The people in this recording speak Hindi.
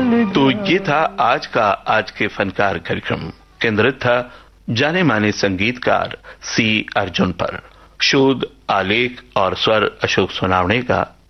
तो ये था आज के फनकार कार्यक्रम, केंद्रित था जाने माने संगीतकार सी अर्जुन पर। शोध, आलेख और स्वर अशोक सोनावणे का